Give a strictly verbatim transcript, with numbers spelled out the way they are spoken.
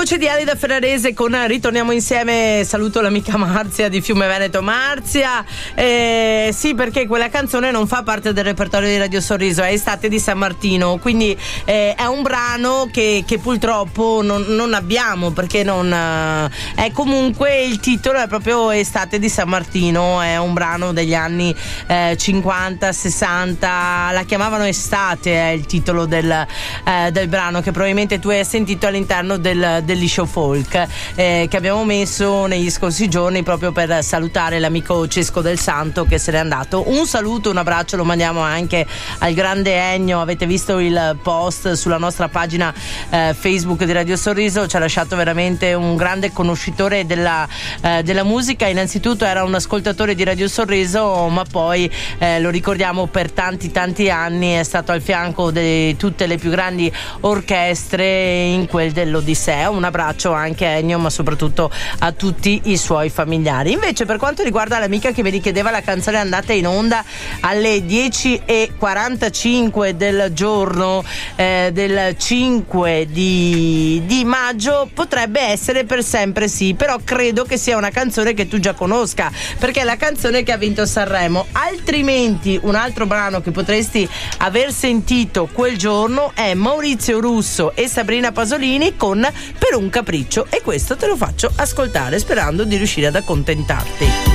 voce di Alida Ferrarese con Ritorniamo insieme. Saluto l'amica Marzia di Fiume Veneto. Marzia, eh, sì, perché quella canzone non fa parte del repertorio di Radio Sorriso, è Estate di San Martino, quindi eh, è un brano che, che purtroppo non, non abbiamo, perché non eh, è comunque il titolo è proprio Estate di San Martino, è un brano degli anni eh, cinquanta sessanta, la chiamavano Estate, è il titolo del, eh, del brano che probabilmente tu hai sentito all'interno del, del liscio folk eh, che abbiamo messo negli scorsi giorni proprio per salutare l'amico Cesco del Santo che se n'è andato. Un saluto, un abbraccio lo mandiamo anche al grande Ennio. Avete visto il post sulla nostra pagina eh, Facebook di Radio Sorriso, ci ha lasciato veramente un grande conoscitore della, eh, della musica. Innanzitutto era un ascoltatore di Radio Sorriso, ma poi eh, lo ricordiamo per tanti tanti anni è stato al fianco di tutte le più grandi orchestre in quel dell'Odissea. Un abbraccio anche a Ennio, ma soprattutto a tutti i suoi familiari. Invece per quanto riguarda l'amica che mi richiedeva la canzone andata in onda alle dieci e quarantacinque del giorno eh, del cinque di, di maggio, potrebbe essere Per sempre sì, però credo che sia una canzone che tu già conosca, perché è la canzone che ha vinto Sanremo. Altrimenti un altro brano che potresti aver sentito quel giorno è Maurizio Russo e Sabrina Pasolini con Per un capriccio, e questo te lo faccio ascoltare sperando di riuscire ad accontentarti.